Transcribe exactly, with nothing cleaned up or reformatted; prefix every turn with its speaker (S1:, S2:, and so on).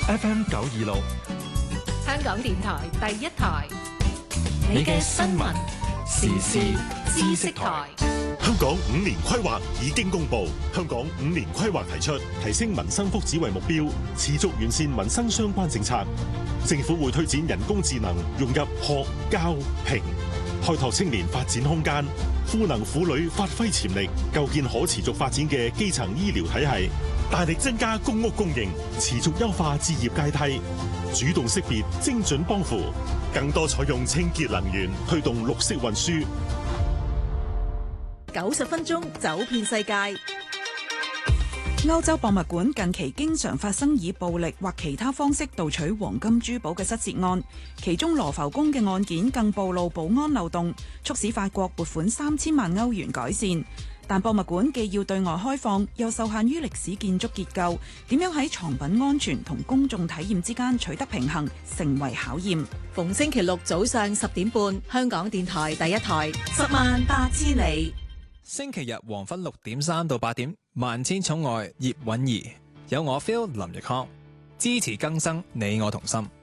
S1: F M 九二六，
S2: 香港電台第一台，你嘅新聞時事知識台。
S3: 香港五年規劃已經公布，香港五年規劃提出提升民生福祉為目標，持續完善民生相關政策。政府會推展人工智能融入學、教、評，開拓青年發展空間，賦能婦女發揮潛力，構建可持續發展嘅基層醫療體系，大力增加公屋供應，持續優化置業階梯，主動識別精準幫扶，更多採用清潔能源，推動綠色運輸。
S4: 九十分鐘走遍世界。
S5: 歐洲博物館近期經常發生以暴力或其他方式盜取黃金珠寶嘅失竊案，其中羅浮宮嘅案件更暴露保安漏洞，促使法國撥款三千萬歐元改善。但博物館既要對外開放，又受限於歷史建築結構，點樣喺藏品安全同公眾體驗之間取得平衡，成為考驗。
S4: 逢星期六早上十點半，香港電台第一台，十萬八千里。
S6: 星期日黃昏六點三到八點，萬千寵愛葉韻儀，有我 Phil 林奕康，支持更生，你我同心。